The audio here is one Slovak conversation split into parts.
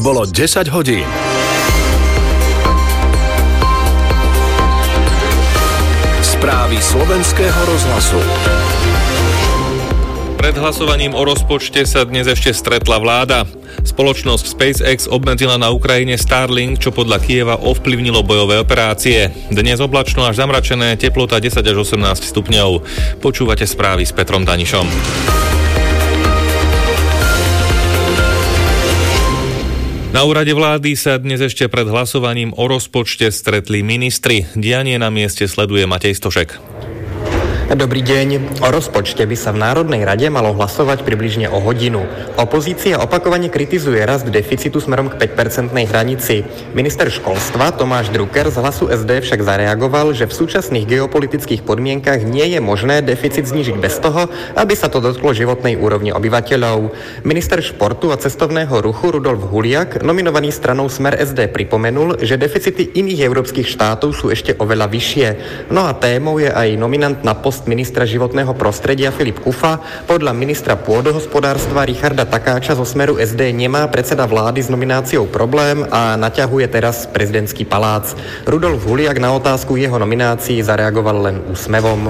Bolo 10 hodín. Správy slovenského rozhlasu. Pred hlasovaním o rozpočte sa dnes ešte stretla vláda. Spoločnosť SpaceX obmedzila na Ukrajine Starlink, čo podľa Kyjeva ovplyvnilo bojové operácie. Dnes oblačno až zamračené, teplota 10 až 18 stupňov. Počúvate správy s Petrom Danišom. Na úrade vlády sa dnes ešte pred hlasovaním o rozpočte stretli ministri. Dianie na mieste sleduje Matej Stošek. Dobrý deň. O rozpočte by sa v Národnej rade malo hlasovať približne o hodinu. Opozícia opakovane kritizuje rast deficitu smerom k 5% hranici. Minister školstva Tomáš Drucker z Hlasu SD však zareagoval, že v súčasných geopolitických podmienkach nie je možné deficit znížiť bez toho, aby sa to dotklo životnej úrovne obyvateľov. Minister športu a cestovného ruchu Rudolf Huliak, nominovaný stranou Smer SD, pripomenul, že deficity iných európskych štátov sú ešte oveľa vyššie. No a témou je aj nominant na post ministra životného prostredia Filip Kufa. Podľa ministra pôdohospodárstva Richarda Takáča zo Smeru SD nemá predseda vlády s nomináciou problém a naťahuje teraz prezidentský palác. Rudolf Huliak na otázku jeho nominácií zareagoval len úsmevom.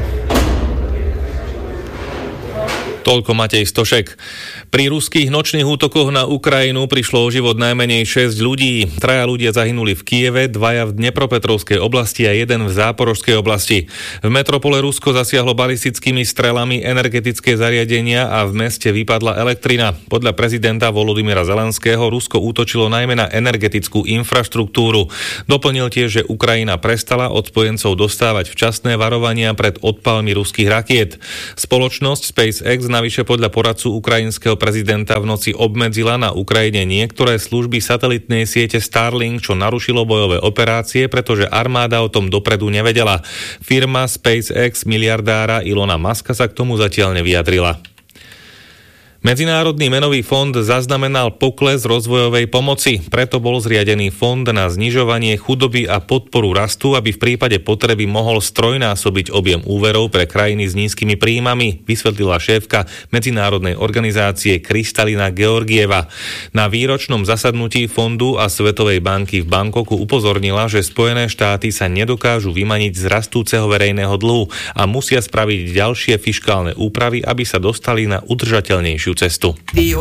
Toľko Matej Stošek. Pri ruských nočných útokoch na Ukrajinu prišlo o život najmenej 6 ľudí. 3 ľudia zahynuli v Kyjeve, 2 v Dnepropetrovskej oblasti a 1 v Záporožskej oblasti. V metropole Rusko zasiahlo balistickými strelami energetické zariadenia a v meste vypadla elektrina. Podľa prezidenta Volodymyra Zelenského Rusko útočilo najmä na energetickú infraštruktúru. Doplnil tiež, že Ukrajina prestala od spojencov dostávať včasné varovania pred odpalmi ruských rakiet. Spoločnosť SpaceX navyše podľa poradcu ukrajinského prezidenta v noci obmedzila na Ukrajine niektoré služby satelitnej siete Starlink, čo narušilo bojové operácie, pretože armáda o tom dopredu nevedela. Firma SpaceX miliardára Ilona Muska sa k tomu zatiaľ nevyjadrila. Medzinárodný menový fond zaznamenal pokles rozvojovej pomoci, preto bol zriadený fond na znižovanie chudoby a podporu rastu, aby v prípade potreby mohol strojnásobiť objem úverov pre krajiny s nízkymi príjmami, vysvetlila šéfka medzinárodnej organizácie Kristalina Georgieva. Na výročnom zasadnutí fondu a Svetovej banky v Bangkoku upozornila, že Spojené štáty sa nedokážu vymaniť z rastúceho verejného dlhu a musia spraviť ďalšie fiškálne úpravy, aby sa dostali na udržateľnejšiu cestu.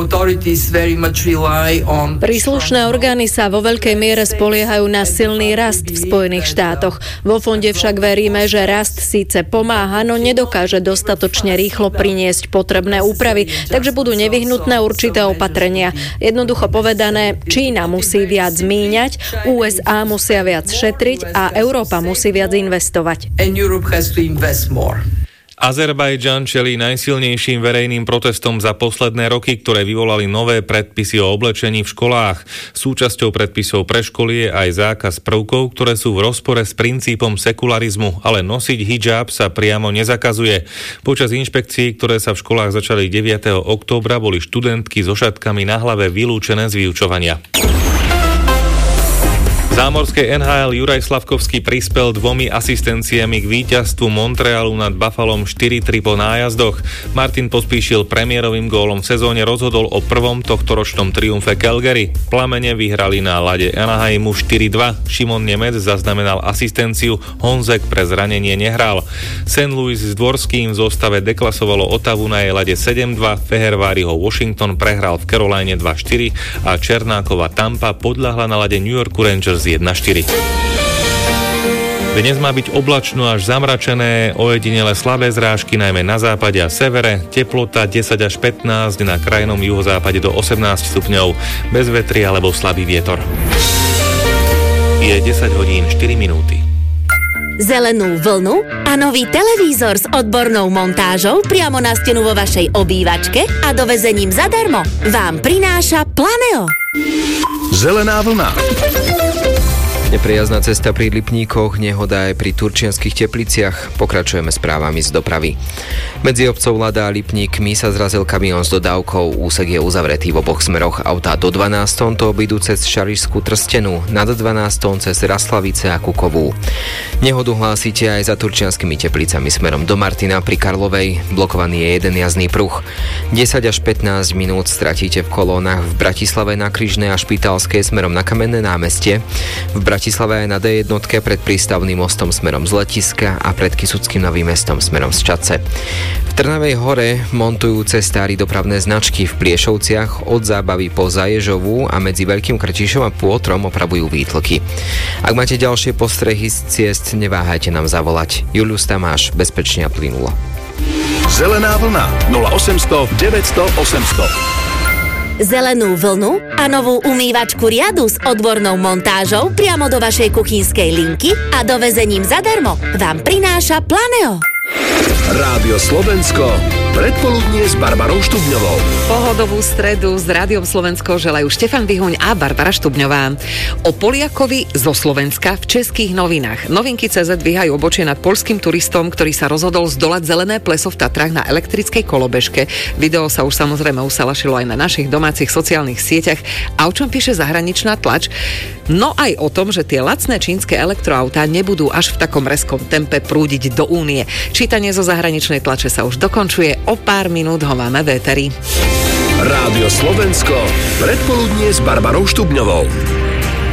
Príslušné orgány sa vo veľkej miere spoliehajú na silný rast v Spojených štátoch. Vo fonde však veríme, že rast síce pomáha, no nedokáže dostatočne rýchlo priniesť potrebné úpravy, takže budú nevyhnutné určité opatrenia. Jednoducho povedané, Čína musí viac míňať, USA musia viac šetriť a Európa musí viac investovať. Azerbajdžan čelí najsilnejším verejným protestom za posledné roky, ktoré vyvolali nové predpisy o oblečení v školách. Súčasťou predpisov pre školy je aj zákaz prvkov, ktoré sú v rozpore s princípom sekularizmu, ale nosiť hidžáb sa priamo nezakazuje. Počas inšpekcií, ktoré sa v školách začali 9. októbra, boli študentky so šatkami na hlave vylúčené z vyučovania. Zámorskej NHL Juraj Slavkovský prispel 2 asistenciami k víťazstvu Montrealu nad Buffalom 4-3 po nájazdoch. Martin Pospíšil premiérovým gólom v sezóne rozhodol o prvom tohtoročnom triumfe Calgary. Plamene vyhrali na ľade Anaheimu 4-2. Šimon Nemec zaznamenal asistenciu, Honzek pre zranenie nehral. St. Louis s Dvorským v zostave deklasovalo Ottawu na jej ľade 7-2, Feherváriho Washington prehral v Caroline 2-4 a Černákova Tampa podľahla na ľade New Yorku Rangers 1-4. Dnes má byť oblačno až zamračené, ojedinele slabé zrážky najmä na západe a severe, teplota 10 až 15, na krajnom juhozápade do 18 stupňov, bez vetri alebo slabý vietor. Je 10 hodín 4 minúty. Zelenú vlnu a nový televízor s odbornou montážou priamo na stenu vo vašej obývačke a dovezením zadarmo vám prináša Planeo. Zelená vlna. Neprejazdná cesta pri Lipníkoch, nehoda aj pri Turčianskych Tepliciach. Pokračujeme správami z dopravy. Medzi obcov Lada a Lipníkmi sa zrazil kamión s dodávkou. Úsek je uzavretý v oboch smeroch. Autá do 12 tón to obídu cez Šarišskú Trstenu, nad 12 tón cez Raslavice a Kukovú. Nehodu hlásite aj za Turčianskými Teplicami smerom do Martina pri Karlovej. Blokovaný je jeden jazdný pruh. 10 až 15 minút stratíte v kolónach v Bratislave na Krížnej a Špitálskej smerom na Kamenné námestie. V Bratislave aj na D1 pred prístavným mostom smerom z letiska a pred Kysuckým Novým Mestom smerom z Čadce. V Trnavej Hore montujú cestári dopravné značky. V Pliešovciach od Zábavy po Zaježovú a medzi Veľkým Krtišom a Pôtrom opravujú výtlky. Ak máte ďalšie postrehy z ciest, neváhajte nám zavolať. Julius Tamáš, bezpečne a plynulo. Zelená vlna 0800 900 800. Zelenú vlnu a novú umývačku riadu s odbornou montážou priamo do vašej kuchynskej linky a dovezením zadarmo vám prináša Planeo. Rádio Slovensko, predpoludnie s Barbarou Štubňovou. Pohodovú stredu s Rádiom Slovensko želajú Štefan Bihuň a Barbara Štubňová. O Poliakovi zo Slovenska v českých novinách. Novinky CZ dvíhajú obočie nad poľským turistom, ktorý sa rozhodol zdolať zelené pleso v Tatrách na elektrickej kolobežke. Video sa už samozrejme usalašilo aj na našich domácich sociálnych sieťach. A o čom píše zahraničná tlač? No aj o tom, že tie lacné čínske elektroautá nebudú až v takom rezkom tempe prúdiť do Únie. Čítanie zo zahraničnej tlače sa už dokončuje, o pár minút ho máme v éteri. Rádio Slovensko, predpoludnie s Barbarou Štubňovou.